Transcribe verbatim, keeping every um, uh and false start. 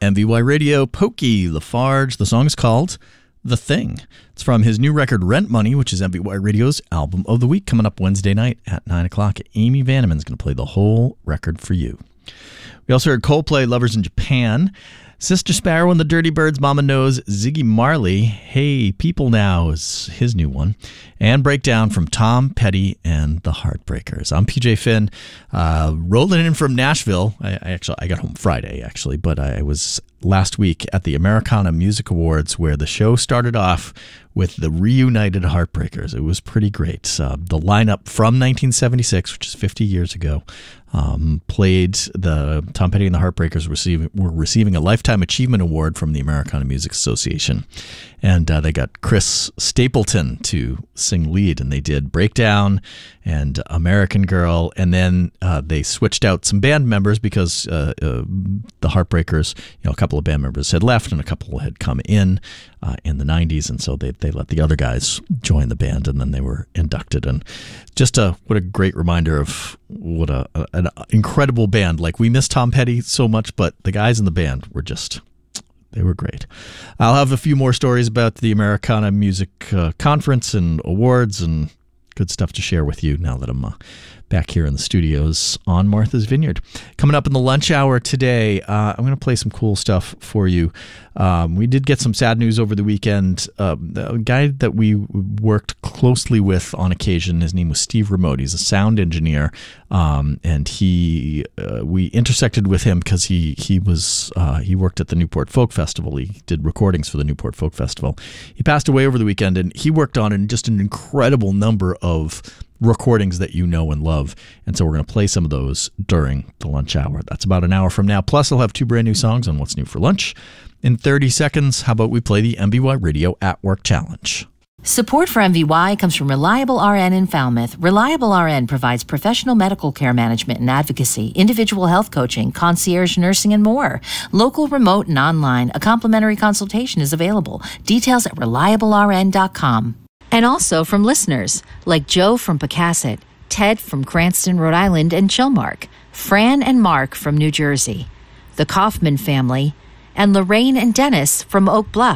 M V Y Radio, Pokey Lafarge. The song is called The Thing. It's from his new record, Rent Money, which is M V Y Radio's Album of the Week, coming up Wednesday night at nine o'clock. Amy Vanneman's going to play the whole record for you. We also heard Coldplay, Lovers in Japan. Sister Sparrow and the Dirty Birds, Mama Knows, Ziggy Marley, Hey People Now is his new one, and Breakdown from Tom Petty and the Heartbreakers. I'm P J Finn, uh, rolling in from Nashville. I, I actually I got home Friday, actually, but I was last week at the Americana Music Awards, where the show started off with the reunited Heartbreakers. It was pretty great. Uh, the lineup from nineteen seventy-six, which is fifty years ago, um, played the Tom Petty and the Heartbreakers receiving, were receiving a Lifetime Achievement Award from the Americana Music Association. And uh, they got Chris Stapleton to sing lead, and they did Breakdown and American Girl. And then uh, they switched out some band members because uh, uh, the Heartbreakers, you know, a couple of band members had left and a couple had come in uh, in the nineties. And so they, they let the other guys join the band, and then they were inducted. And just a, what a great reminder of what a, a an incredible band. Like, we miss Tom Petty so much, but the guys in the band were just... they were great. I'll have a few more stories about the Americana Music uh, Conference and awards and good stuff to share with you now that I'm uh, back here in the studios on Martha's Vineyard. Coming up in the lunch hour today, uh, I'm going to play some cool stuff for you. Um, we did get some sad news over the weekend. Uh, a guy that we worked closely with on occasion, his name was Steve Remote. He's a sound engineer, um, and he uh, we intersected with him because he he was uh, he worked at the Newport Folk Festival. He did recordings for the Newport Folk Festival. He passed away over the weekend, and he worked on an, just an incredible number of recordings that you know and love. And so we're going to play some of those during the lunch hour. That's about an hour from now. Plus, I'll have two brand new songs on What's New for Lunch. In thirty seconds, how about we play the M V Y Radio At Work Challenge? Support for M V Y comes from Reliable R N in Falmouth. Reliable R N provides professional medical care management and advocacy, individual health coaching, concierge nursing, and more. Local, remote, and online, a complimentary consultation is available. Details at reliable R N dot com. And also from listeners like Joe from Pecasset, Ted from Cranston, Rhode Island, and Chilmark, Fran and Mark from New Jersey, the Kaufman family, and Lorraine and Dennis from Oak Bluff.